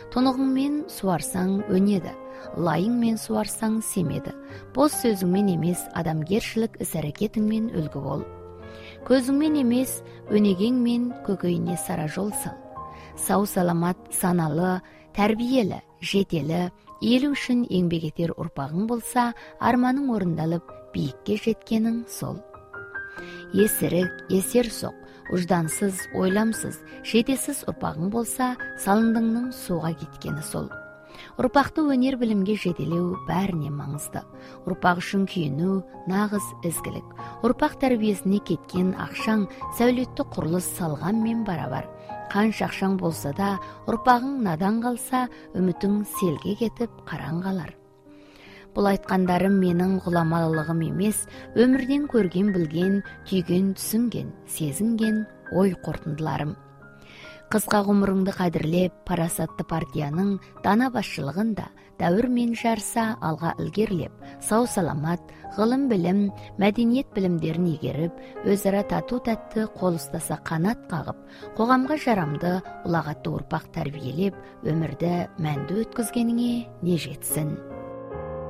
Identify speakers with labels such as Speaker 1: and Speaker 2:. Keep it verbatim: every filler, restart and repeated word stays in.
Speaker 1: Тонығыңмен суарсаң өнеді, лайыңмен суарсаң семеді. Бос сөзіңмен емес, адамгершілік іс-әрекетіңмен үлгі бол. Көзіңмен емес, өнегеңмен көкейіне сара жол сал. Сау саламат, саналы, тәрбиелі, жетелі, елі үшін еңбек етер ұрпағың болса, арманың орындалып, биікке жеткенің сол. Есірік, есер соқ, ұждансыз, ойламсыз, жетесіз ұрпағың болса, салындыңның суға кеткені сол. Ұрпақты өнер білімге жетелеу бәріне маңызды. Ұрпақ үшін күйіну нағыз ізгілік. Ұрпақ тәрбиесіне кеткен ақшаң сәулетті құрылыс салғанмен барабар. Қанша ақшаң болса да, ұрпағың надан қалса, үмітің селге кетіп қараң қалар. Бұл айтқандарым менің ғұламалылығым емес, өмірден көрген білген, түйген түсінген, сезінген ой қорытындыларым. Қысқа ғұмырыңды қадірлеп, парасатты партияның дана басшылығында дәуірмен жарса алға ілгерлеп, сау саламат, ғылым білім, мәдениет білімдерін игеріп, өзара тату тәтті қол ұстаса қанат қағып, қоғамға жарамды, ұлағатты ұрпақ тәрбиелеп, өмірді мәнді өткізгеніңе не жетсін.